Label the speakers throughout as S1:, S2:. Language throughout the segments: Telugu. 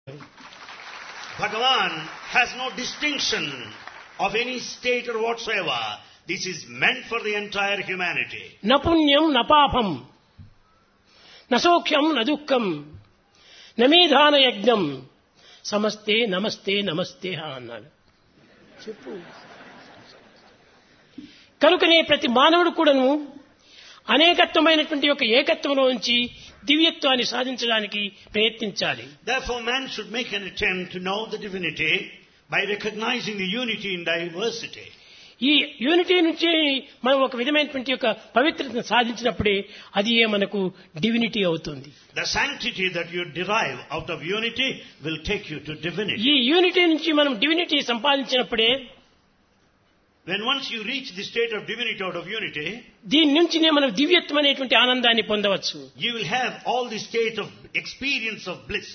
S1: Bhagavan has no distinction of any state or whatsoever. This is meant for the entire humanity.
S2: నపుణ్యం నపాపం నసౌఖ్యం నదుఃఖం నమేధాన యజ్ఞం సమస్తే నమస్తే నమస్తే అన్నాడు. చెప్పు. కనుకనే ప్రతి మానవుడు కూడాను అనేకత్వమైనటువంటి యొక్క ఏకత్వంలో నుంచి దివ్యత్వాన్ని సాధించడానికి ప్రయత్నించాలి.
S1: Therefore man should make an attempt to know the divinity by recognizing the unity in diversity.
S2: ఈ యూనిటీ నుంచి మనం ఒక విధమైనటువంటి యొక్క పవిత్రతను సాధించినప్పుడే అది మనకు డివినిటీ అవుతుంది.
S1: The sanctity that you derive out of unity will take you to divinity.
S2: ఈ యూనిటీ నుంచి మనం divinity సంపాదించినప్పుడే
S1: When once you reach the state of divinity out of unity,
S2: దీని నుంచినే మనం దివ్యత్వం అనేటువంటి ఆనందాన్ని పొందవచ్చు.
S1: you will have all the state of experience of bliss.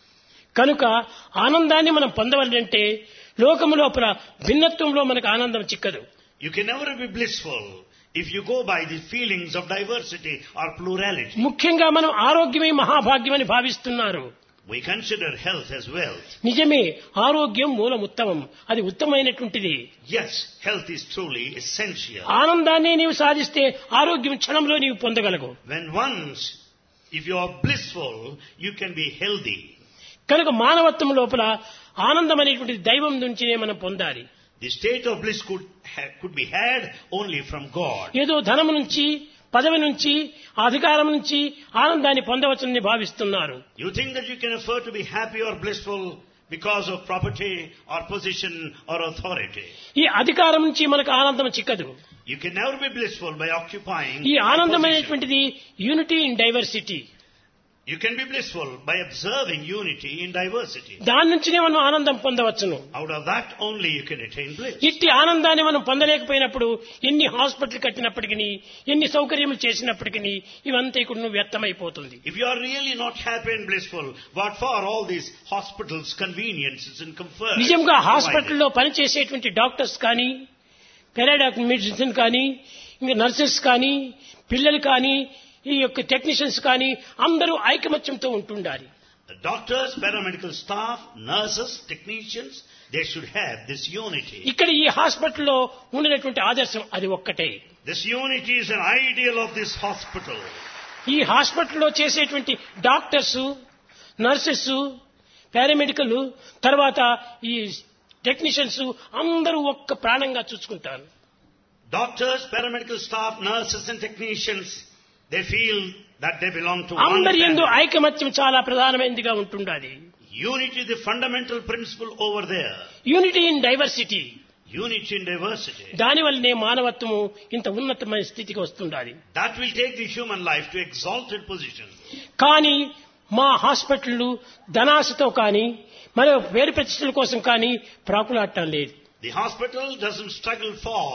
S2: కనుక ఆనందాన్ని మనం పొందవాలంటే లోకము లోపల భిన్నత్వంలో మనకు ఆనందం చిక్కదు.
S1: You can never be blissful if you go by the feelings of diversity or plurality.
S2: ముఖ్యంగా మనం ఆరోగ్యమే మహాభాగ్యమని భావిస్తున్నారు.
S1: We consider health as wealth.
S2: నిజమే, ఆరోగ్యం మూలం ఉత్తమం, అది ఉత్తమమైనటువంటిది.
S1: Yes, health is truly essential.
S2: ఆనందాన్ని నీవు సాధిస్తే ఆరోగ్యం క్షణంలో నీవు పొందగలవు.
S1: When once, if you are blissful, you can be healthy.
S2: కనుక మానవత్వం లోపల ఆనందం అనేటువంటిది దైవం నుంచినే మనం పొందాలి.
S1: The state of bliss could be had only from God.
S2: ఏదో ధనం నుంచి, పదవి నుంచి, అధికారం నుంచి ఆనందాన్ని పొందవచ్చని భావిస్తున్నారు.
S1: You think that you can afford to be happy or blissful because of property or position or authority.
S2: ఈ అధికారం నుంచి మనకు ఆనందం చిక్కదు.
S1: You can never be blissful by occupying
S2: ఈ
S1: a
S2: ఆనందమైనటువంటిది unity in diversity.
S1: You can be blissful by observing unity in diversity.
S2: దాని నుంచినే మనం ఆనందం పొందవచ్చును.
S1: Out of that only you can attain bliss.
S2: ఇట్టి ఆనందాన్ని మనం పొందలేకపోయినప్పుడు ఎన్ని హాస్పిటల్ కట్టినప్పటికీ, ఎన్ని సౌకర్యములు చేసినప్పటికీ ఇవంతా ఇక్కడ వ్యర్థమైపోతుంది.
S1: If you are really not happy and blissful, what for all these hospitals, conveniences and comfort?
S2: నిజంగా హాస్పిటల్లో పనిచేసేటువంటి డాక్టర్స్ కానీ, పెరాడాక్ మెడిసిన్ కానీ, ఇంకా నర్సెస్ కానీ, పిల్లలు కానీ, ఈ యొక్క టెక్నీషియన్స్ కానీ అందరూ ఐకమత్యంతో ఉంటుండాలి.
S1: The doctors, paramedical staff, nurses, technicians, they should have this unity.
S2: ఇక్కడ ఈ హాస్పిటల్లో ఉండినటువంటి ఆదర్శం అది ఒక్కటే.
S1: This unity is an ideal of this hospital.
S2: ఈ హాస్పిటల్లో చేసేటువంటి డాక్టర్స్, నర్సెస్, పారామెడికల్, తర్వాత ఈ టెక్నీషియన్స్ అందరూ ఒక్క ప్రాణంగా చూసుకుంటారు.
S1: Doctors, paramedical staff, nurses and technicians, they feel that they belong to one
S2: అందరి యందు
S1: family.
S2: ఐకమత్యం చాలా ప్రధానమైనదిగా ఉంటుండాలి.
S1: Unity is the fundamental principle over there.
S2: Unity in diversity.
S1: Unity in diversity.
S2: దానివల్లనే మానవత్వము ఇంత ఉన్నతమైన స్థితికి వస్తుండాలి.
S1: That will take the human life to exalted position.
S2: కానీ మా హాస్పిటళ్లు ధనాశతో కానీ మరో వేరు ప్రతిష్టల కోసం కానీ ప్రాకులాడటం లేదు.
S1: The hospital doesn't struggle for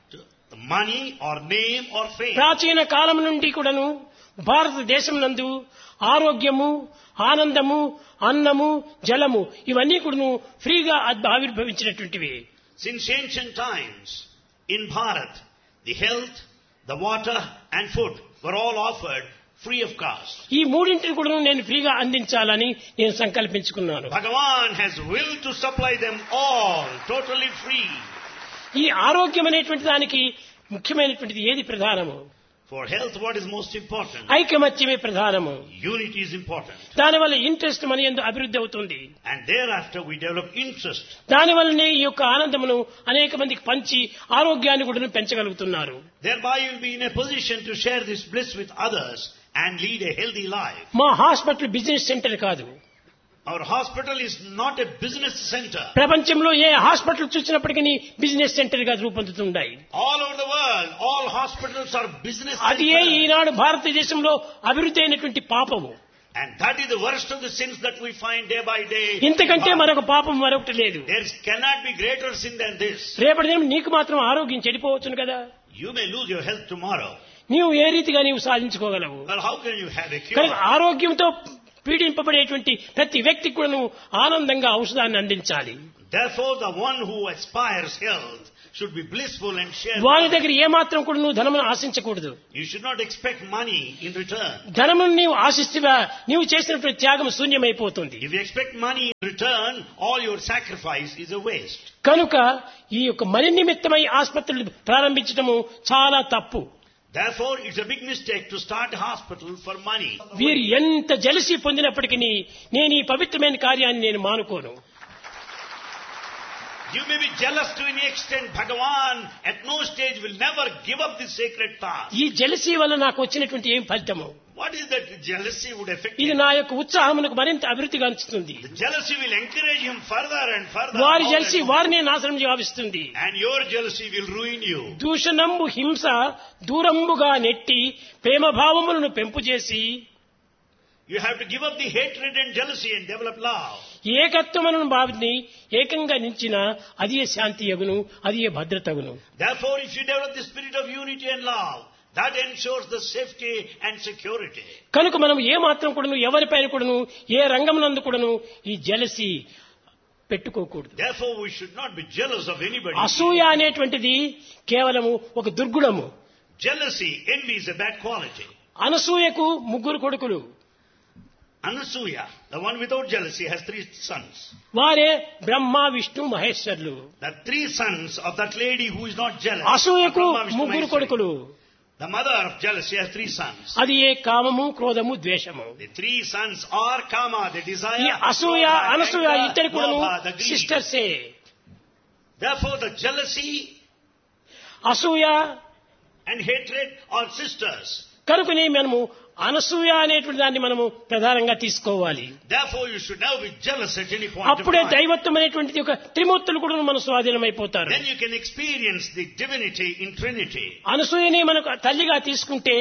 S1: money or name or fame.
S2: ప్రాచీన కాలం నుండి కూడాను భారతదేశం నందు ఆరోగ్యము, ఆనందము, అన్నము, జలము ఇవన్నీ కూడాను ఫ్రీగా ఆవిర్భవించినటువంటివి.
S1: Since ancient times, in Bharat, the health, the water and food were all offered free of cost.
S2: ఈ మూడింటిని కూడా నేను ఫ్రీగా అందించాలని నేను సంకల్పించుకున్నాను.
S1: Bhagavan has willed to supply them all totally free.
S2: ఈ ఆరోగ్యం అనేటువంటి దానికి ముఖ్యమైనటువంటిది ఏది ప్రధానము?
S1: For health, what is most important?
S2: ఐకమత్యమే ప్రధానము.
S1: Unity is important.
S2: దానివల్ల ఇంట్రెస్ట్ మన యందు అభివృద్ధి అవుతుంది.
S1: And thereafter we develop interest.
S2: దానివల్లనే ఈ యొక్క ఆనందమును అనేక మందికి పంచి ఆరోగ్యాన్ని కూడా పెంచగలుగుతున్నారు.
S1: Thereby you will be in a position to share this bliss with others and lead a healthy life.
S2: మా హాస్పిటల్ బిజినెస్ సెంటర్ కాదు.
S1: Our hospital is not a business center.
S2: ప్రపంచంలో ఏ హాస్పిటల్ చూసినప్పటికీ బిజినెస్ సెంటర్ గా రూపొందుతుంటాయి.
S1: All over the world, all hospitals are business
S2: అది
S1: centers.
S2: ఈనాడు భారతదేశంలో అభివృద్ధి అయినటువంటి పాపము.
S1: And that is the worst of the sins that we find day by day.
S2: ఇంతకంటే మరొక పాపం మరొకటి లేదు.
S1: There cannot be greater sin than this.
S2: రేపటి దినం నీకు మాత్రం ఆరోగ్యం చెడిపోవచ్చును కదా.
S1: You may lose your health tomorrow.
S2: నీవు ఏ రీతిగా నీవు సాధించుకోగలవు?
S1: Well, how can you have a
S2: కనుక
S1: cure?
S2: ఆరోగ్యంతో పీడింపబడేటువంటి ప్రతి వ్యక్తికి కూడా ఆనందంగా ఔషధాన్ని అందించాలి.
S1: Therefore, the one who aspires health should be blissful and share.
S2: వారి దగ్గర ఏమాత్రం కూడా నువ్వు ధనమును ఆశించకూడదు.
S1: You should not expect money in return.
S2: ధనమును నీవు ఆశిస్తువా నీవు చేసినటువంటి త్యాగం శూన్యమైపోతుంది.
S1: If you expect money in return, all your sacrifice is a waste.
S2: కనుక ఈ యొక్క మరి నిమిత్తమై ఆసుపత్రులు ప్రారంభించడము చాలా తప్పు.
S1: Therefore, it's a big mistake to start a hospital for money.
S2: వీరు ఎంత జలసి పొందినప్పటికీ నేను ఈ పవిత్రమైన కార్యాన్ని నేను మానుకోను.
S1: You may be jealous to any extent. Bhagavan at no stage will never give up this sacred task.
S2: ఈ జలసి వల్ల నాకు వచ్చినటువంటి ఏం ఫలితము?
S1: What is that jealousy would affect
S2: ఇది
S1: him?
S2: నా యొక్క ఉత్సాహమునకు మరింత అభివృద్ధిగా ఉంచుతుంది.
S1: The jealousy will encourage him further and further.
S2: వారి
S1: more
S2: జలసి
S1: and more.
S2: వారినే నాశనం గావిస్తుంది.
S1: And your jealousy will ruin you.
S2: దూషణంబు హింస దూరంబుగా నెట్టి ప్రేమ భావములను పెంపు చేసి
S1: You have to give up the hatred and jealousy and develop love.
S2: ఏకత్వమును భావిని ఏకంగా నిలిచిన అది శాంతి యగును, అది భద్రతగును.
S1: Therefore, if you develop the spirit of unity and love, that ensures the safety and security.
S2: కనుక మనం ఏ మాత్రం కూడాను ఎవరిపైన కూడాను ఏ రంగమునందు కూడాను ఈ జలసి పెట్టుకోకూడదు.
S1: Therefore, we should not be jealous of anybody.
S2: అసూయ అనేటువంటిది కేవలము ఒక దుర్గుణము.
S1: Jealousy, envy is a bad quality.
S2: అనసూయకు ముగ్గురు కొడుకులు.
S1: Anasuya, the one without jealousy, has 3 sons.
S2: వారే Brahma Vishnu మహేశ్వరులు.
S1: The 3 sons of that lady who is not jealous.
S2: అసూయకు
S1: Brahma, Vishnu,
S2: ముగ్గురు
S1: Maheshwari.
S2: కొడుకులు.
S1: The mother of jealousy has 3 sons.
S2: అది ఏ కామము క్రోధము ద్వేషము.
S1: The 3 sons are kama, the
S2: ఈ
S1: desire,
S2: అసూయ
S1: krodha,
S2: అనసూయ
S1: anger,
S2: ఇద్దరు కూడాను
S1: lobha, the greed.
S2: సిస్టర్సే.
S1: Therefore, the jealousy
S2: అసూయ
S1: and hatred are sisters.
S2: కనుకనే మనము అనసూయ అనేటువంటి దాన్ని మనము ప్రధానంగా తీసుకోవాలి.
S1: Therefore, you should never be jealous at any point
S2: అప్పుడే
S1: of time.
S2: దైవత్వం అనేటువంటిది ఒక త్రిమూర్తులు కూడా మన స్వాధీనమైపోతారు.
S1: Then you can experience the divinity in Trinity.
S2: అనసూయని మనకు తల్లిగా తీసుకుంటే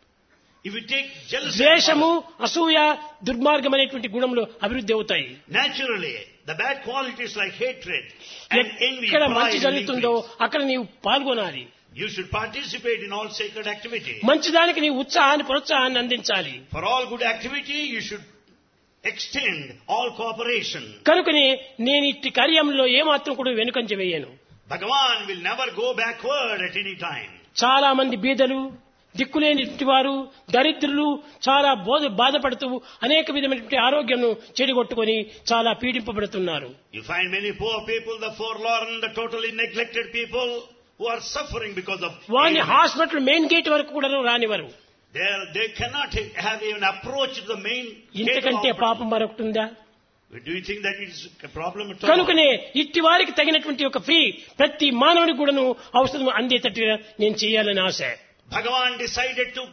S1: If you take jealousy,
S2: ద్వేషము అసూయ దుర్మార్గం అనేటువంటి గుణములు అభివృద్ధి అవుతాయి.
S1: naturally, the bad qualities like hatred and envy,
S2: ఎక్కడ
S1: pride
S2: మంచి
S1: will
S2: జరుగుతుందో
S1: increase.
S2: అక్కడ నీవు పాల్గొనాలి.
S1: You should participate in all sacred activity.
S2: మంచిదానికి నీవు ఉత్సాహాన్ని ప్రోత్సాహాన్ని అందించాలి.
S1: For all good activity, you should extend all cooperation.
S2: కనుకనే నేను ఇట్టి కార్యంలో ఏమాత్రం కూడా వెనుకంజ వేయను.
S1: Bhagavan will never go backward at any time.
S2: చాలా మంది బీదలు దిక్కులేని వారు దరిద్రులు చాలా బాధపడుతూ అనేక విధమైనటువంటి ఆరోగ్యం చెడిగొట్టుకొని చాలా పీడింపబడుతున్నారు.
S1: You find many poor people, the forlorn, the totally neglected people who are suffering because of
S2: వారిని
S1: envy.
S2: హాస్పిటల్ మెయిన్ గేట్ వరకు కూడా రానివ్వరు.
S1: They cannot have even approached the main gate of
S2: ఇంతకంటే
S1: hospital.
S2: పాపం మరొకటి ఉందా?
S1: Do you think that it is a problem at all?
S2: కనుకనే ఇట్టి వారికి తగినటువంటి ఒక ఫ్రీ ప్రతి మానవుడికి కూడాను ఔషధం అందేటట్టుగా నేను చేయాలని ఆశ.
S1: Bhagavan decided to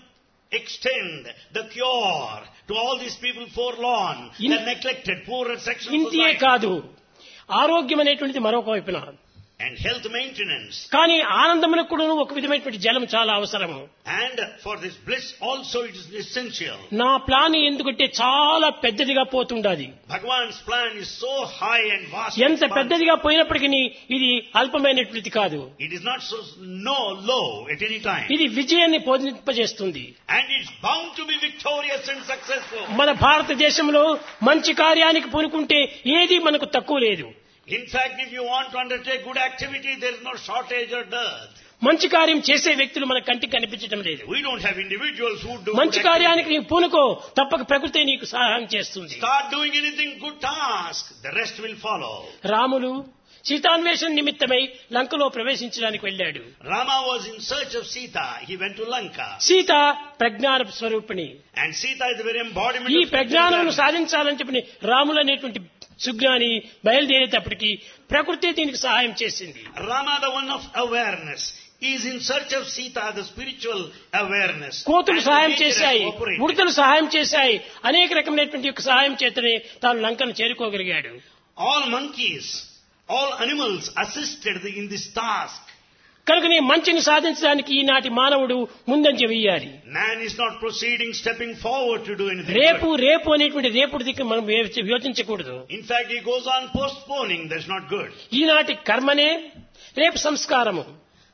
S1: extend the cure to all these people forlorn, the neglected, poorer sections of
S2: ఇంతే
S1: society.
S2: కాదు ఆరోగ్యం అనేటువంటిది మరొక వైపున.
S1: And health maintenance.
S2: కానీ ఆనందమునకు కూడా ఒక విధమైనటువంటి జలం చాలా అవసరము.
S1: And for this bliss also it is essential.
S2: నా ప్లాన్ ఎందుకంటే చాలా పెద్దదిగా పోతుండాది.
S1: Bhagavan's plan is so high and vast.
S2: ఎంత పెద్దదిగా పోయినప్పటికీ ఇది అల్పమైనటువంటిది కాదు.
S1: It is not so low at any time.
S2: ఇది విజయాన్ని పొందింపజేస్తుంది.
S1: And it's bound to be victorious and successful.
S2: మన భారతదేశంలో మంచి కార్యానికి పూనుకుంటే ఏది మనకు తక్కువ లేదు.
S1: In fact, if you want to undertake good activity, there is no shortage or dearth.
S2: మంచి కార్యం చేసే వ్యక్తులు మన కంటికి కనిపించడం లేదు.
S1: We don't have individuals who do
S2: మంచి
S1: good
S2: కార్యానికి
S1: activity.
S2: నీవు పూనుకో తప్పక ప్రకృతి నీకు సహాయం చేస్తుంది.
S1: Start doing anything good task, the rest will follow.
S2: Ramulu సీతాన్వేషణ నిమిత్తమై లంకలో ప్రవేశించడానికి వెళ్ళాడు.
S1: Rama was in search of Sita. He went to Lanka.
S2: Sita ప్రజ్ఞాన స్వరూపిణి.
S1: And Sita is the very embodiment
S2: ఈ
S1: of
S2: ప్రజ్ఞానమును
S1: spirituality.
S2: సాధించాలని చెప్పి రాములు అనేటువంటి సుజ్ఞాని బయలుదేరేటప్పటికి ప్రకృతి దీనికి సహాయం చేసింది.
S1: Rama, the one of awareness, is in search of Sita, the spiritual awareness.
S2: కోతులు
S1: And
S2: సహాయం
S1: the nature has
S2: చేశాయి,
S1: cooperated.
S2: ఉడతలు సహాయం చేశాయి, అనేక రకమైనటువంటి యొక్క సహాయం చేతనే తాను లంకను చేరుకోగలిగాడు.
S1: All monkeys, all animals assisted in this task.
S2: కనుకనే మంచిని సాధించడానికి ఈనాటి మానవుడు ముందంజ వేయాలి.
S1: Man is not proceeding, stepping forward to do anything.
S2: రేపు
S1: good.
S2: రేపు అనేటువంటి రేపుడు దిక్కు మనం యోచించకూడదు.
S1: In fact, he goes on postponing. That's not good.
S2: ఈనాటి కర్మనే రేపు సంస్కారము.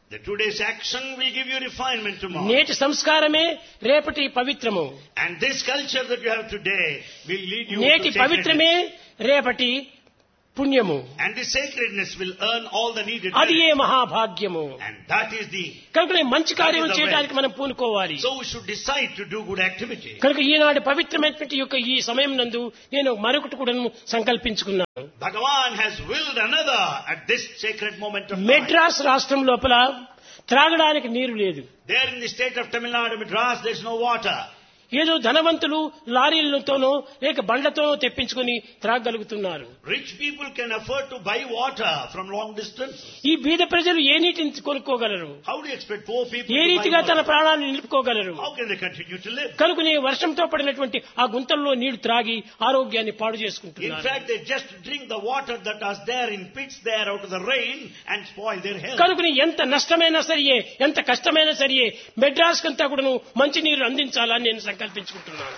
S1: The today's action will give you refinement tomorrow.
S2: నేటి సంస్కారమే రేపటి పవిత్రము.
S1: And this culture that you have today will lead you
S2: నేటి
S1: to
S2: పవిత్రమే
S1: sacredness.
S2: రేపటి పుణ్యము.
S1: And the sacredness will earn all the needed
S2: అది ఏ
S1: merit.
S2: మహాభాగ్యము.
S1: And that is the...
S2: కనుక మంచి కార్యం
S1: That is the
S2: చేయడానికి మనం పూనుకోవాలి.
S1: So we should decide to do good activity.
S2: కనుక ఈనాడు పవిత్రమైనటువంటి యొక్క ఈ సమయం నందు నేను మరొకటి కూడా సంకల్పించుకున్నాను.
S1: Bhagavan has willed another at this sacred moment of time.
S2: Madras రాష్ట్రం లోపల త్రాగడానికి నీరు లేదు.
S1: There in the state of Tamil Nadu, Madras, there is no water.
S2: ఏదో ధనవంతులు లారీలతోనో లేక బండ్లతోనో తెప్పించుకొని త్రాగలుగుతున్నారు.
S1: Rich people can afford to buy water from long distance.
S2: ఈ బీద ప్రజలు ఏ నీటిని కొనుక్కోగలరు?
S1: How do you expect poor people
S2: A
S1: to buy
S2: రీతిగా తన
S1: water?
S2: ప్రాణాలను నిలుపుకోగలరు?
S1: How can they continue to live?
S2: కనుకనే వర్షంతో పడినటువంటి ఆ గుంతల్లో నీళ్లు త్రాగి ఆరోగ్యాన్ని పాడు
S1: In
S2: చేసుకుంటున్నారు.
S1: fact, they just drink the water that was there in pits there out of the rain and spoil their health.
S2: కనుకని ఎంత నష్టమైనా సరియే, ఎంత కష్టమైనా సరియే మెడ్రాస్ కంతా కూడాను మంచినీరు అందించాలని నేను సంకల్పించుకుంటున్నాను.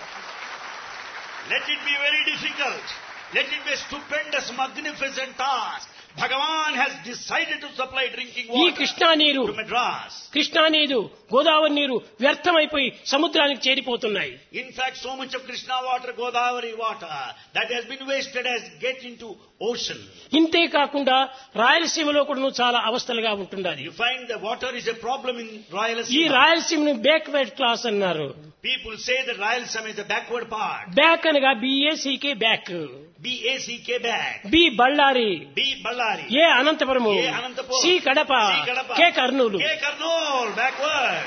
S1: Let it be very difficult. Let it be a stupendous, magnificent task. Bhagavan has decided to supply drinking
S2: ఈ
S1: water
S2: కృష్ణా నీరు,
S1: to Madras.
S2: కృష్ణా నీరు, గోదావరి నీరు వ్యర్థమైపోయి సముద్రానికి చేరిపోతున్నాయి.
S1: In fact, so much of Krishna water, Godavari water, that has been wasted has get into ocean.
S2: ఇంతే కాకుండా రాయలసీమలో కూడా చాలా అవస్థలుగా ఉంటున్నది.
S1: You find the water is a problem in
S2: ఈ
S1: Rayalaseema.
S2: రాయలసీమను బ్యాక్వర్డ్ క్లాస్ అన్నారు.
S1: People say that Rayalaseema is the backward part.
S2: Back అనగా బిఏసీకే back,
S1: B-A-C-K back.
S2: B Ballari,
S1: B Ballari.
S2: ఏ అనంతపురము,
S1: ఏ Anantapuram,
S2: C Kadapa,
S1: C Kadapa,
S2: కే కర్నూలు.
S1: K Karnool, backward.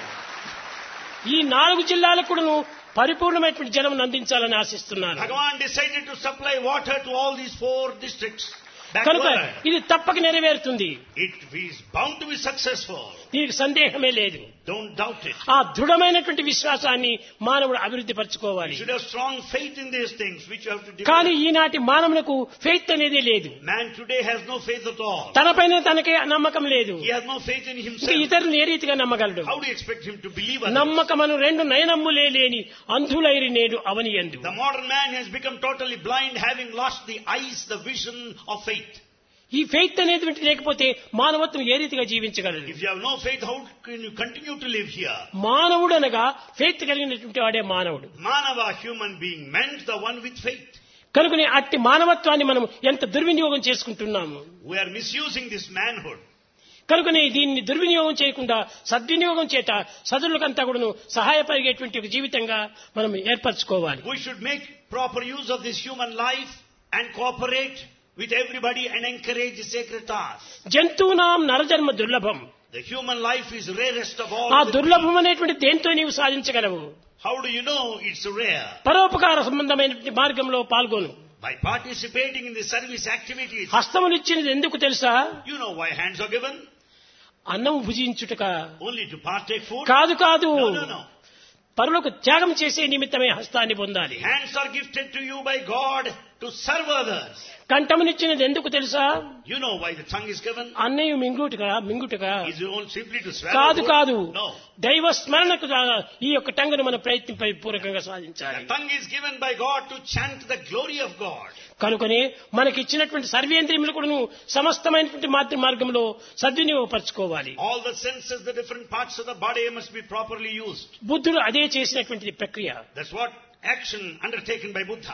S2: ఈ 4 జిల్లాలకు కూడాను పరిపూర్ణమైనటువంటి జలం అందించాలని ఆశిస్తున్నాను.
S1: Bhagavan decided to supply water to all these 4 districts.
S2: కనుక
S1: Backward.
S2: ఇది తప్పక నెరవేరుతుంది.
S1: It is bound to be successful.
S2: దీనికి సందేహమే లేదు.
S1: Don't doubt it.
S2: ఆ దృఢమైనటువంటి విశ్వాసాన్ని మానవుడు అభివృద్ధి పరచుకోవాలి.
S1: You should have strong faith in these things which you have to
S2: కానీ
S1: develop.
S2: ఈనాటి మానవులకు ఫెయిత్ అనేది లేదు.
S1: Man today has no faith at all.
S2: తనపైన తనకే నమ్మకం లేదు.
S1: He has no faith in
S2: ఇంకా
S1: himself.
S2: ఇతరులు ఏ రీతిగా నమ్మగలడు?
S1: How do you expect him to believe others?
S2: నమ్మకమను 2 నయనమ్ములే లేని అంధులైరి నేడు అవనియందు.
S1: The modern man has become totally blind, having lost the eyes, the vision of faith.
S2: ఈ ఫెయిత్ అనేది లేకపోతే మానవత్వం ఏ రీతిగా జీవించగలదు?
S1: If you have no faith, how can you continue to live here?
S2: మానవుడు అనగా ఫెయిత్ కలిగినటువంటి వాడే మానవుడు.
S1: Manava, human being, meant the one with faith.
S2: కనుకనే అట్టి మానవత్వాన్ని మనం ఎంత దుర్వినియోగం చేసుకుంటున్నాము.
S1: We are misusing this manhood.
S2: కనుకనే దీన్ని దుర్వినియోగం చేయకుండా సద్వినియోగం చేత సదులకంతా కూడాను సహాయపరిగేటువంటి ఒక జీవితంగా మనం ఏర్పరచుకోవాలి.
S1: We should make proper use of this human life and cooperate with everybody and encourage the sacred task.
S2: జంతువునాం నరజన్మ దుర్లభం.
S1: The human life is rarest of all.
S2: ఆ
S1: the
S2: దుర్లభం అనేటువంటి దేంతో నీవు సాధించగలవు?
S1: How do you know it's rare?
S2: పరోపకార సంబంధమైనటువంటి మార్గంలో పాల్గొను.
S1: By participating in the service activities.
S2: హస్తములిచ్చినది ఎందుకు తెలుసా?
S1: You know why hands are given?
S2: అన్నం భుజించుటక
S1: Only to partake food?
S2: కాదు కాదు,
S1: No.
S2: పరులకు త్యాగం చేసే నిమిత్తమే హస్తాన్ని పొందాలి.
S1: Hands are gifted to you by God to serve others.
S2: కంఠమునిచ్చినది ఎందుకు తెలుసా?
S1: You know why the tongue is given?
S2: అన్నయ్య మింగుటగా
S1: Is it only simply to swallow
S2: కాదు
S1: food?
S2: కాదు,
S1: No.
S2: దైవ స్మరణకు ఈ యొక్క టంగును మన ప్రయత్నంపై పూర్వకంగా సాధించాలి.
S1: The tongue is given by God to chant the glory of God.
S2: కనుకనే మనకిచ్చినటువంటి సర్వేంద్రియములు కూడా సమస్తమైనటువంటి మార్గంలో సద్వినియోగపరచుకోవాలి.
S1: All the senses, the different parts of the body must be properly used.
S2: బుద్ధుడు అదే చేసినటువంటి ప్రక్రియ.
S1: That's what action undertaken by Buddha.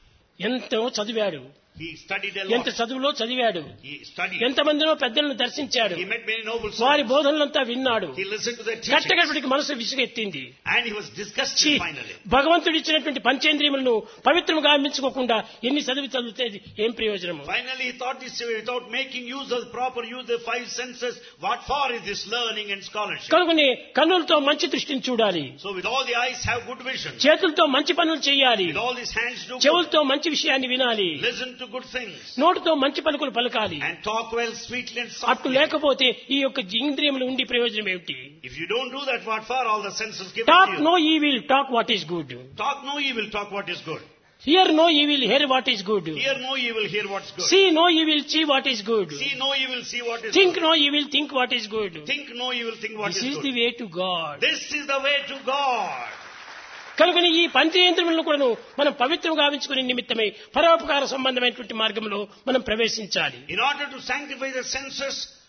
S2: ఎంతో చదివాడు,
S1: He studied a
S2: ఎంత
S1: lot.
S2: చదువులో చదివాడు,
S1: He studied.
S2: ఎంతమందినో పెద్దలను దర్శించాడు,
S1: He met many noble
S2: వారి
S1: souls.
S2: బోధనలంతా విన్నాడు.
S1: He listened to their teachings.
S2: కట్టగడికి మనసు విసుగెత్తింది.
S1: And he was disgusted finally.
S2: భగవంతుడు ఇచ్చినటువంటి పంచేంద్రియములను పవిత్రముగా మించుకోకుండా ఎన్ని చదివితే ఏం ప్రయోజనము?
S1: Finally he thought this way, without making use of proper use of the 5 senses, what for is this learning and scholarship?
S2: కనుకనే కన్నులతో మంచి దృష్టిని చూడాలి,
S1: So with all the eyes have good vision.
S2: చేతులతో మంచి పనులు చేయాలి,
S1: With all these hands do good.
S2: చెవులతో మంచి విషయాన్ని వినాలి,
S1: Listen to good things.
S2: నోటితో మంచి పలుకులు పలకాలి.
S1: And talk well, sweetly and
S2: అట్లు
S1: softly.
S2: లేకపోతే ఈ యొక్క ఇంద్రియములు ఉండి ప్రయోజనం ఏమిటి?
S1: If you don't do that, what for? All the senses given
S2: talk
S1: to you.
S2: No evil, talk what is good.
S1: Talk no evil, talk what is good.
S2: Here no evil, here what is good.
S1: Hear no evil, hear what's good.
S2: See no evil, see what is good.
S1: See no evil, see what is
S2: think
S1: good.
S2: No evil, think what is good.
S1: Think no evil, think what
S2: this
S1: is
S2: is the
S1: good.
S2: Way to God.
S1: This is the way to God.
S2: కనుకని ఈ పంచేంద్రియములను కూడా మనం పవిత్రం గావించుకునే నిమిత్తమై పరోపకార సంబంధమైనటువంటి మార్గంలో మనం ప్రవేశించాలి.
S1: In order to sanctify the senses,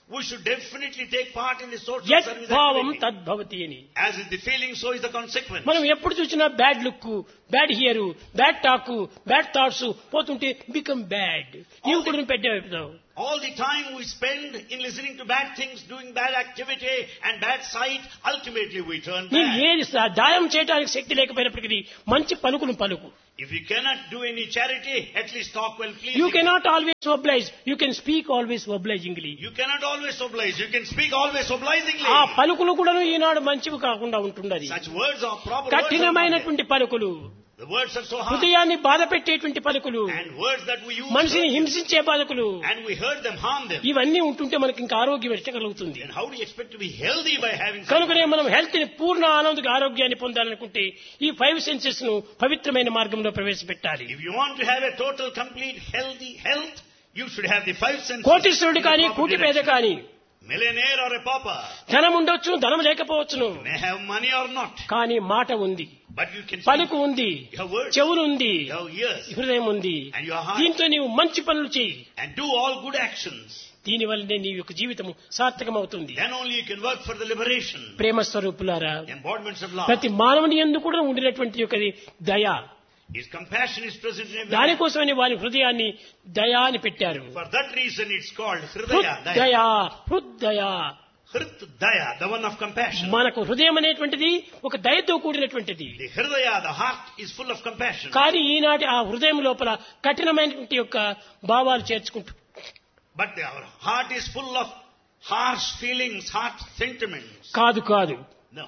S1: we should definitely take part in the social
S2: యత్
S1: service
S2: భావం
S1: activity.
S2: తద్భవతి అని.
S1: As is the feeling, so is the consequence.
S2: మనం ఎప్పుడు చూసినా bad look, bad here, bad talk, bad thoughts పోతుంటే బికమ్ బ్యాడ్. నీవు కూడా పెట్టావు.
S1: All the time we spend in listening to bad things, doing bad activity and bad sight, ultimately we turn
S2: నీవు
S1: bad.
S2: ఏది దాయం చేయడానికి శక్తి లేకపోయినప్పటికీ మంచి పలుకును పలుకు.
S1: If you cannot do any charity, at least talk well pleasing.
S2: You cannot always oblige. You can speak always obligingly.
S1: You cannot always oblige. You can speak always obligingly.
S2: ఆ పలుకులు కూడా ఈనాడు మంచివి కాకుండా ఉంటున్నది.
S1: Such words are proper
S2: కఠినమైనటువంటి పలుకులు,
S1: The words are so hard.
S2: హృదయాన్ని బాధ పెట్టేటువంటి పలుకులు,
S1: And words that we use.
S2: మనిషిని హింసించే పలుకులు,
S1: And we hurt them, harm them.
S2: ఇవన్నీ ఉంటుంటే మనకి ఇంకా ఆరోగ్యం ఎట్లా కలుగుతుంది?
S1: And how do you expect to be healthy by having such
S2: కనుకనే మనం హెల్త్ ని పూర్ణ ఆనందిక ఆరోగ్యాన్ని పొందాలనుకుంటే ఈ 5 సెన్సెస్ ను పవిత్రమైన మార్గంలో ప్రవేశపెట్టాలి.
S1: If you want to have a total, complete, healthy health, you should have the 5 senses.
S2: కోటీశ్వరుడు కానీ కూటి పేద కానీ,
S1: Millionaire or a pauper,
S2: ధనం ఉండొచ్చు, ధనం లేకపోవచ్చును,
S1: may have money or not,
S2: కానీ మాట ఉంది,
S1: but you can
S2: పలుకు ఉంది,
S1: You have words.
S2: చెవులు ఉంది,
S1: You have ears,
S2: హృదయం ఉంది.
S1: and your heart,
S2: దీంతో నీవు మంచి పనులు చేయి.
S1: and do all good actions.
S2: దీనివల్లనే నీ యొక్క జీవితం సార్థకమవుతుంది.
S1: Then only you can work for the liberation.
S2: ప్రేమ స్వరూపులారా,
S1: Embodiments of love.
S2: ప్రతి మానవుని యందు కూడా ఉండినటువంటి యొక్క దయ,
S1: His compassion is present in everyone.
S2: దానికోసమని వారి హృదయాన్ని దయా అని పెట్టారు.
S1: For that reason it's called Hridaya.
S2: హృదయ, హృదయ.
S1: Hridaya, the one of compassion.
S2: మనకు హృదయం అనేటువంటిది ఒక దయతో కూడినటువంటిది.
S1: The Hridaya, the heart, is full of compassion.
S2: కానీ ఈనాటి ఆ హృదయం లోపల కఠినమైనటువంటి యొక్క భావాలు చేర్చుకుంటూ,
S1: But our heart is full of harsh feelings, harsh sentiments.
S2: కాదు కాదు,
S1: No.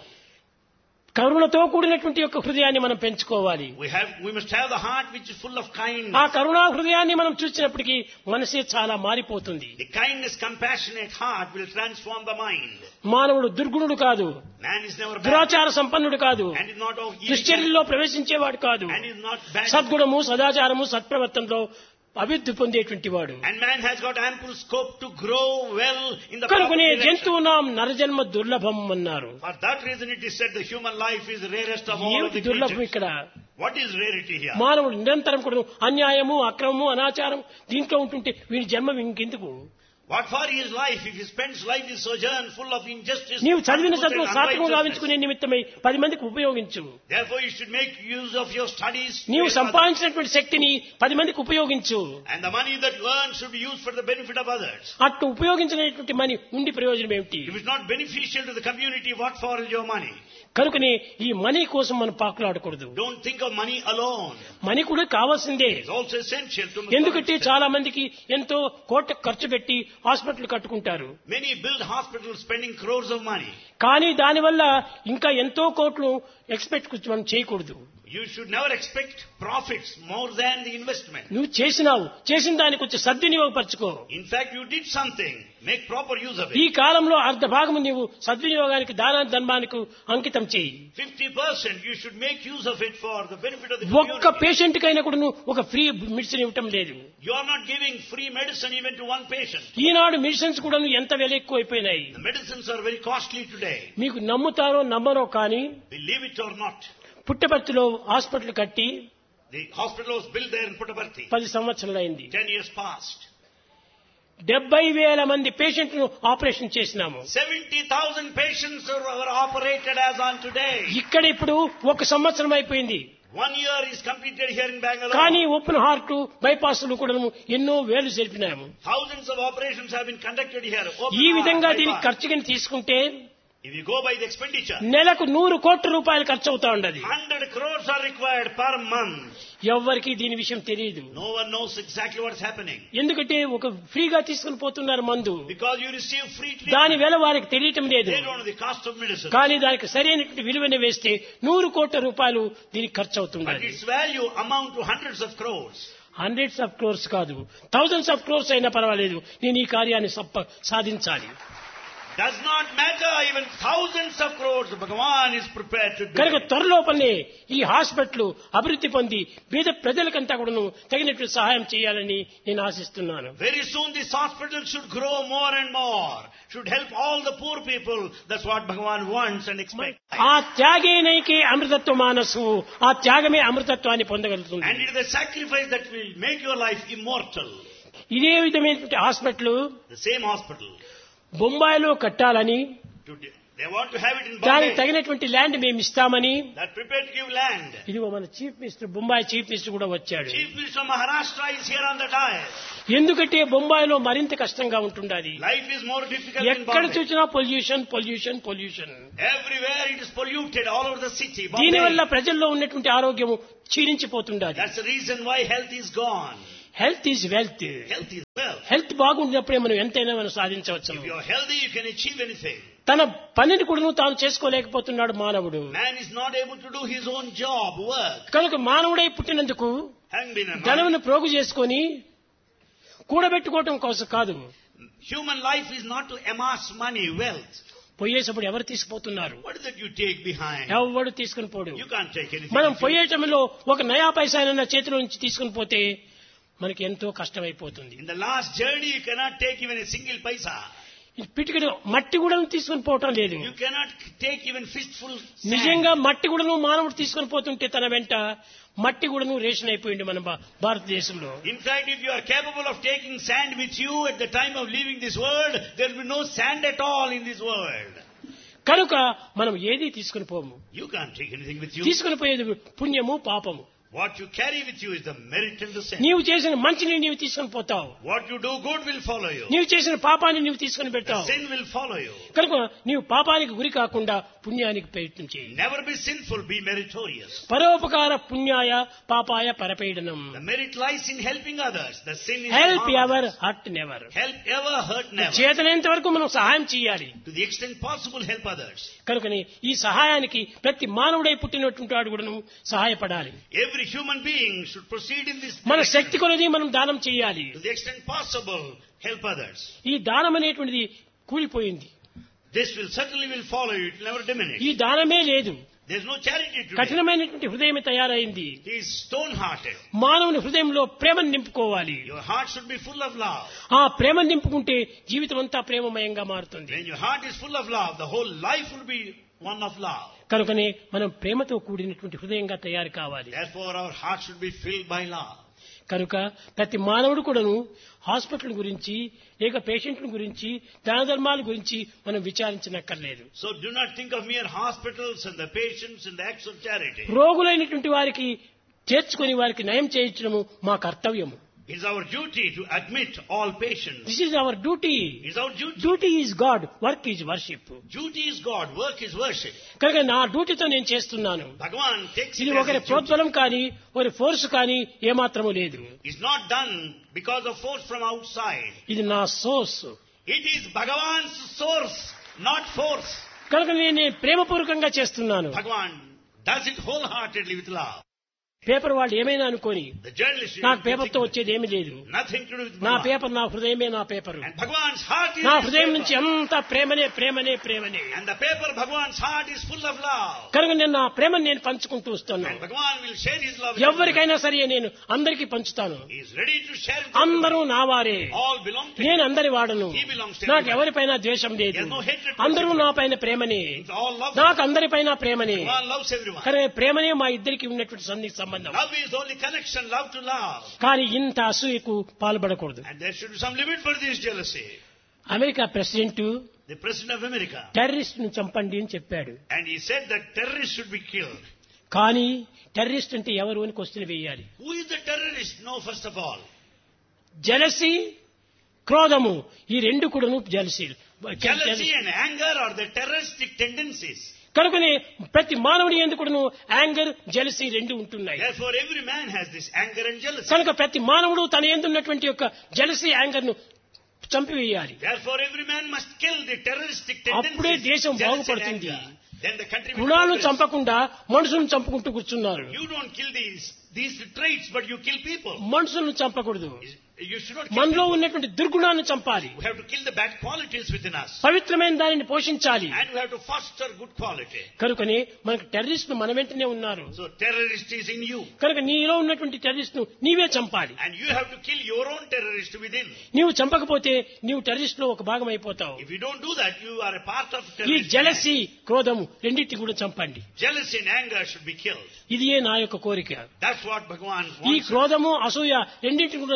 S2: కరుణతో కూడినటువంటి యొక్క హృదయాన్ని మనం పెంచుకోవాలి.
S1: We must have the heart which is full of kindness.
S2: ఆ కరుణా హృదయాన్ని మనం చూసినప్పటికీ మనసే చాలా మారిపోతుంది.
S1: The kindness, compassionate heart will transform the mind.
S2: మానవుడు దుర్గుణుడు కాదు,
S1: Man is never bad.
S2: దురాచార సంపన్నుడు కాదు,
S1: And is not of evil.
S2: దుశ్చర్యల్లో ప్రవేశించేవాడు కాదు,
S1: And is not bad.
S2: సద్గుణము సదాచారము సత్ప్రవర్తనలో అభివృద్ధి పొందేటువంటి వాడు.
S1: And man has got ample scope to grow well in the
S2: కనుకనే
S1: proper direction.
S2: జంతువునాం నరజన్మ దుర్లభం అన్నారు.
S1: For that reason it is said the human life is the rarest of all of
S2: ఏమిటి
S1: the
S2: దుర్లభం
S1: creatures.
S2: ఇక్కడ?
S1: What is rarity here?
S2: మానవుడు నిరంతరం కూడా అన్యాయము, అక్రమము, అనాచారం దీంట్లో ఉంటుంటే వీడి జన్మ ఇంకెందుకు?
S1: What for his life if he spends life in sojourn full of injustice?
S2: నీవు చదివిన
S1: untruth
S2: చదువు
S1: and
S2: సార్థకం
S1: unrighteousness?
S2: గావించుకునే నిమిత్తమై 10 మందికి ఉపయోగించు.
S1: Therefore you should make use of your studies.
S2: నీవు
S1: to help others.
S2: సంపాదించినటువంటి శక్తిని 10 మందికి ఉపయోగించు.
S1: And the money that you earn should be used for the benefit of others.
S2: అట్టు ఉపయోగించినటువంటి మనీ ఉండి ప్రయోజనం ఏమిటి?
S1: If it's not beneficial to the community, what for is your money?
S2: కనుకనే ఈ మనీ కోసం మనం పాకులాడకూడదు.
S1: Don't think of money alone.
S2: Money కూడా కావాల్సిందే.
S1: It's also essential to
S2: ఎందుకంటే చాలా మందికి ఎంతో కోట్ల ఖర్చు పెట్టి హాస్పిటల్ కట్టుకుంటారు.
S1: Many build hospitals spending crores of money.
S2: కానీ దానివల్ల ఇంకా ఎంతో కోట్లు ఎక్స్పెక్ట్ మనం చేయకూడదు.
S1: You should never expect profits more than the investment.
S2: నువ్వు చేసిన దానికి కొంచెం సద్వినియోగపరచుకో.
S1: In fact, you did something. Make proper use of
S2: ఈ
S1: it.
S2: కాలంలో అర్ధ భాగము నీవు సద్వినియోగానికి ధర్మానికి అంకితం చేయి.
S1: 50% you should make use of it for the benefit of the
S2: ఒక్క
S1: community.
S2: పేషెంట్ కైనా కూడా నువ్వు ఒక ఫ్రీ మెడిసిన్ ఇవ్వటం లేదు.
S1: You are not giving free medicine even to one patient.
S2: Eenadu medicines కూడా ఎంత విల ఎక్కువైపోయినాయి.
S1: The medicines are very costly today.
S2: మీకు నమ్ముతారో నమ్మరో కానీ
S1: Believe it or not.
S2: పుట్టపర్తిలో హాస్పిటల్ కట్టి
S1: The hospital was built there in Puttaparthi.
S2: 10 సంవత్సరాలైంది.
S1: 10 years past.
S2: 70,000 మంది పేషెంట్ను ఆపరేషన్ చేసినాము.
S1: 70,000 patients were operated as on today.
S2: ఇక్కడ ఇప్పుడు 1 సంవత్సరం అయిపోయింది.
S1: 1 year is completed here in Bangalore.
S2: కానీ ఓపెన్ హార్ట్ బైపాస్లు కూడా ఎన్నో వేలు జరిపినాము.
S1: Thousands of operations have been conducted here. Open
S2: ఈ
S1: heart,
S2: విధంగా
S1: bypass.
S2: దీనికి ఖర్చుగా తీసుకుంటే
S1: If you go by the expenditure,
S2: నెలకు 100 కోట్ల రూపాయలు ఖర్చు అవుతా ఉండదు.
S1: 100 crores are required per month.
S2: ఎవ్వరికి దీని విషయం తెలియదు.
S1: No one knows exactly what's happening.
S2: ఎందుకంటే ఒక ఫ్రీగా తీసుకుని పోతున్నారు మందు.
S1: Because you receive free
S2: దాని
S1: treatment.
S2: వేల వారికి తెలియటం లేదు.
S1: They don't know the cost of medicine.
S2: కానీ దానికి సరైనటువంటి విలువని వేస్తే 100 కోట్ల రూపాయలు దీనికి ఖర్చు
S1: But
S2: అవుతుంది.
S1: its value amount to hundreds of crores.
S2: Hundreds of crores కాదు, థౌజండ్స్ ఆఫ్ క్రోర్స్ అయినా పర్వాలేదు, నేను ఈ కార్యాన్ని సాధించాలి.
S1: Does not matter, even thousands of crores, Bhagavan is prepared to do
S2: కనుక
S1: it.
S2: త్వరలోపలనే ఈ హాస్పిటల్ అభివృద్ధి పొంది పేద ప్రజలకంతా కూడాను తగినట్టు సహాయం చేయాలని నేను ఆశిస్తున్నాను.
S1: Very soon this hospital should grow more and more, should help all the poor people. That's what Bhagavan wants and expects.
S2: ఆ త్యాగేనైకే అమృతత్వ మానసు, ఆ త్యాగమే అమృతత్వాన్ని పొందగలుగుతుంది.
S1: And it is the sacrifice that will make your life immortal.
S2: ఇదే విధమైనటువంటి హాస్పిటల్
S1: The same hospital.
S2: బొంబాయిలో కట్టాలని,
S1: They want to have it in
S2: దానికి
S1: Bombay.
S2: తగినటువంటి ల్యాండ్ మేము ఇస్తామని,
S1: That prepared to give land.
S2: ఇదిగో మన chief minister, Bombay chief minister కూడా వచ్చాడు.
S1: Chief Minister of Maharashtra is here on the dais.
S2: ఎందుకంటే బొంబాయిలో మరింత కష్టంగా ఉంటుండాలి.
S1: Life is more difficult in
S2: ఎక్కడ
S1: Bombay.
S2: చూసినా pollution pollution pollution.
S1: Everywhere it is polluted all over the city.
S2: దీనివల్ల
S1: Bombay.
S2: ప్రజల్లో ఉన్నటువంటి ఆరోగ్యం క్షీణించిపోతుండాలి.
S1: That's the reason why health is gone.
S2: Health is wealth.
S1: Health is wealth.
S2: Health బాగుండినప్పుడే మనం ఎంతైనా మనం సాధించవచ్చు.
S1: If you are healthy, you can achieve anything.
S2: తన పనిని కూడా తాను చేసుకోలేకపోతున్నాడు మానవుడు.
S1: Man is not able to do his own job, work.
S2: కనుక మానవుడై పుట్టినందుకు
S1: Having been a man,
S2: ధనమును ప్రోగు చేసుకొని కూడబెట్టుకోవటం కోసం కాదు.
S1: human life is not to amass money, wealth.
S2: పోయేటప్పుడు ఎవరు తీసుకుపోతున్నారు?
S1: What is that you take behind?
S2: ఎవడు తీసుకుని పోడు.
S1: You can't take anything.
S2: మనం
S1: with you.
S2: పోయేటంలో ఒక నయా పైసానన్న చేతిలో నుంచి తీసుకుని పోతే మనకి ఎంతో కష్టమైపోతుంది.
S1: In the last journey, you cannot take even a single paisa.
S2: పిటికడు మట్టి కూడా తీసుకుని పోవటం లేదు.
S1: You cannot take even fistful sand.
S2: నిజంగా మట్టి కూడాను మానవుడు తీసుకుని పోతుంటే తన వెంట మట్టి కూడాను రేషన్ అయిపోయింది మన భారతదేశంలో.
S1: In fact, if you are capable of taking sand with you at the time of leaving this world, there will be no sand at all in this world.
S2: కనుక మనం ఏది తీసుకుని పోము.
S1: You can't take anything with you.
S2: తీసుకుని పోయేది పుణ్యము పాపము.
S1: What you carry with you is the merit and the sin.
S2: నీవు చేసిన మంచిని నీవు తీసుకుని పోతావు.
S1: What you do good will follow you.
S2: నీవు చేసిన పాపాన్ని నీవు తీసుకుని
S1: The
S2: పెడతావు.
S1: sin will follow you.
S2: కనుక నీవు పాపానికి గురి కాకుండా పుణ్యానికి ప్రయత్నం చేయి.
S1: Never be sinful, be meritorious.
S2: పరోపకార పుణ్యాయ పాపాయ పరపీడనం.
S1: The merit lies in helping others. The sin is
S2: help
S1: harm.
S2: Ever hurt never.
S1: Help ever, hurt never.
S2: చేతనైనంత వరకు మనం సహాయం చేయాలి.
S1: To the extent possible, help others.
S2: కనుకని ఈ సహాయానికి ప్రతి మానవుడై పుట్టినటువంటి వాడు కూడాను సహాయపడాలి.
S1: Every human being should proceed in this
S2: మన
S1: direction.
S2: శక్తి కొలది మనం దానం చేయాలి.
S1: To the extent possible, help others.
S2: ఈ దానం అనేటువంటిది కూలిపోయింది.
S1: This will certainly will follow you. It will never diminish.
S2: ఈ దానమే లేదు.
S1: There's no charity today.
S2: కఠినమైనటువంటి హృదయమే తయారైంది.
S1: He is stone-hearted.
S2: మానవుని హృదయంలో ప్రేమను నింపుకోవాలి.
S1: Your heart should be full of love.
S2: ఆ ప్రేమను నింపుకుంటే జీవితం అంతా ప్రేమమయంగా మారుతుంది.
S1: When your heart is full of love, the whole life will be one of love.
S2: కనుకనే మనం ప్రేమతో కూడినటువంటి హృదయంగా తయారు కావాలి.
S1: Therefore, our heart should be filled by love.
S2: కనుక ప్రతి మానవుడు కూడాను హాస్పిటల్ గురించి లేక పేషెంట్ల గురించి దాన ధర్మాల గురించి మనం విచారించనక్కర్లేదు.
S1: So do not think of mere hospitals and the patients and the acts of charity.
S2: రోగులైనటువంటి వారికి చేర్చుకొని వారికి నయం చేయించడము మా కర్తవ్యము.
S1: It is our duty to admit all patients.
S2: This is our duty.
S1: It is our duty.
S2: Duty is God, work is worship.
S1: Duty is God, work is worship.
S2: కనుక నా డ్యూటీతో నేను చేస్తున్నాను.
S1: Bhagavan takes
S2: ఇది
S1: it as
S2: ఒకరి
S1: his duty.
S2: ప్రోద్బలం కానీ ఒకరి ఫోర్స్ కానీ ఏమాత్రము లేదు.
S1: It's not done because of force from outside.
S2: ఇది నా source.
S1: It is Bhagavan's source, not force.
S2: కనుక నేను ప్రేమపూర్వకంగా చేస్తున్నాను.
S1: Bhagavan does it wholeheartedly with love.
S2: Paper వాళ్ళు ఏమైనా అనుకోని
S1: The journalist
S2: నాకు పేపర్తో వచ్చేది ఏమీ లేదు.
S1: nothing to do with
S2: నా
S1: Bhagavan.
S2: పేపర్ నా హృదయమే నా paper.
S1: And Bhagavan's heart is
S2: నా
S1: his
S2: హృదయం
S1: paper.
S2: నుంచి అంతా ప్రేమనే ప్రేమనే ప్రేమనే.
S1: And the paper, Bhagavan's heart is full of love.
S2: కనుక నేను నా ప్రేమను నేను పంచుకుంటూ
S1: And
S2: వస్తున్నాను.
S1: Bhagavan will share his love with everyone.
S2: ఎవరికైనా సరే నేను అందరికీ పంచుతాను.
S1: He is ready to share it.
S2: అందరూ నా వారే.
S1: All belong to
S2: నేను
S1: him.
S2: అందరి వాడను.
S1: He belongs to
S2: నాకు
S1: everyone.
S2: ఎవరిపైన ద్వేషం లేదు.
S1: There is no hatred for
S2: అందరూ
S1: everyone.
S2: నా పైన ప్రేమనే.
S1: It's all love.
S2: నాకు అందరిపైన ప్రేమనే.
S1: Bhagavan loves everyone.
S2: కానీ ప్రేమనే మా ఇద్దరికి ఉన్నటువంటి సంబంధం.
S1: Love is only connection, love to love.
S2: కానీ ఇంత అసూయకు పాల్పడకూడదు.
S1: And there should be some limit for this jealousy.
S2: America president
S1: The President of America.
S2: Terrorist ను చంపండి అని చెప్పాడు.
S1: And he said that terrorists should be killed.
S2: కానీ టెర్రరిస్ట్ అంటే ఎవరు అని క్వశ్చన్ వేయాలి.
S1: Who is the terrorist? No, first of all.
S2: Jealousy, క్రోధము ఈ రెండు కూడాను jealousy.
S1: Jealousy and anger are the terroristic tendencies.
S2: కనుకనే ప్రతి మానవుడి యందు కూడాను యాంగర్ జలసి రెండు ఉంటున్నాయి.
S1: Therefore, every man has this anger and jealousy.
S2: కనుక ప్రతి మానవుడు తన యందు ఉన్నటువంటి యొక్క జలసి యాంగర్ ను చంపివేయాలి.
S1: Therefore, every man must kill the terroristic
S2: అప్పుడే
S1: tendencies.
S2: దేశం
S1: jealousy and
S2: బాగుపడుతుంది.
S1: anger. Then the country will
S2: గుణాలను
S1: progress.
S2: చంపకుండా మనుషులను చంపుకుంటూ కూర్చున్నారు.
S1: You don't kill these traits, but you kill people.
S2: మనుషులను చంపకూడదు.
S1: You should not kill
S2: మనలో
S1: people.
S2: ఉన్నటువంటి దుర్గుణాన్ని చంపాలి.
S1: We have to kill the bad qualities within us.
S2: పవిత్రమైన దానిని పోషించాలి.
S1: And we have to foster good quality.
S2: కనుకనే మనకు టెర్రరిస్ట్ మన వెంటనే ఉన్నారు.
S1: So terrorist is in you.
S2: కనుక నీలో ఉన్నటువంటి టెర్రరిస్ట్ ను నీవే చంపాలి.
S1: And you have to kill your own terrorist within.
S2: నీవు చంపకపోతే నీవు టెర్రరిస్ట్ లో ఒక భాగం అయిపోతావు.
S1: If you don't do that, you are a part of
S2: ఈ
S1: terrorist.
S2: జలసి, క్రోధము రెండింటిని కూడా చంపండి.
S1: Jealousy and anger should be killed.
S2: ఇదియే నా యొక్క కోరిక.
S1: That's what Bhagavan
S2: ఈ
S1: wants.
S2: క్రోధము, అసూయ రెండింటిని కూడా చంపితే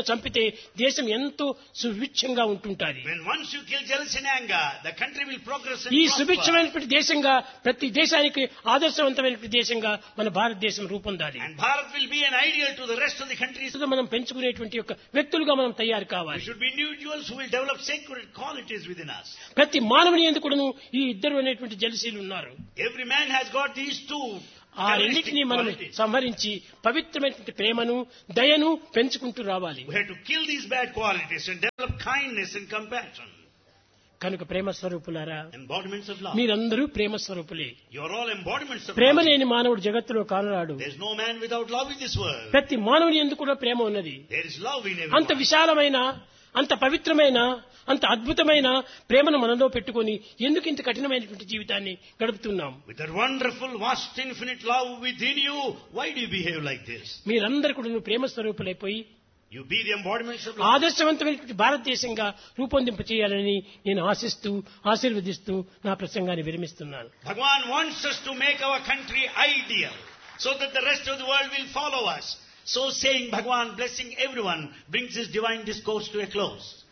S2: దేశం ఎంతో సుభిక్షంగా ఉంటుంటుంది.
S1: When once you kill jealousy and anger, the country will progress and
S2: ఈ
S1: prosper.
S2: సుభిక్షమైనటువంటి దేశంగా ప్రతి దేశానికి ఆదర్శవంతమైనటువంటి దేశంగా మన భారతదేశం రూపొందాలి.
S1: And Bharat will be an ideal to the rest of the countries.
S2: మనం పెంచుకునేటువంటి యొక్క వ్యక్తులుగా మనం తయారు
S1: We
S2: కావాలి.
S1: should be individuals who will develop sacred qualities within us.
S2: ప్రతి మానవుని ఎందుకు ఈ ఇద్దరు అనేటువంటి జలసీలు ఉన్నారు.
S1: Every man has got these two
S2: ఆ రెండింటినీ మనం సంహరించి పవిత్రమైనటువంటి ప్రేమను దయను పెంచుకుంటూ రావాలి.
S1: We have to kill these bad qualities and develop kindness and compassion.
S2: కనుక ప్రేమ స్వరూపులారా,
S1: Embodiments of love.
S2: మీరందరూ ప్రేమ స్వరూపులే.
S1: You are all embodiments of
S2: Prema
S1: love.
S2: లేని మానవుడు జగత్తులో కానరాడు.
S1: There is no man without love in this world.
S2: ప్రతి మానవుని ఎందుకు కూడా ప్రేమ ఉన్నది.
S1: There is love in
S2: అంత
S1: everyone.
S2: విశాలమైన, అంత పవిత్రమైన, అంత అద్భుతమైన ప్రేమను మనలో పెట్టుకొని ఎందుకు ఇంత కఠినమైనటువంటి జీవితాన్ని గడుపుతున్నాం?
S1: With that wonderful, vast, infinite love within you, why do you behave like this?
S2: మీరందరూ కూడా ప్రేమ స్వరూపులైపోయి
S1: You be the embodiments of love.
S2: ఆదర్శవంతమైనటువంటి భారతదేశంగా రూపొందింప చేయాలని నేను ఆశిస్తూ ఆశీర్వదిస్తూ నా ప్రసంగాన్ని విరమిస్తున్నాను.
S1: Bhagavan wants us to make our country ideal so that the rest of the world will follow us. So saying, Bhagavan, blessing everyone, brings his divine discourse to a close.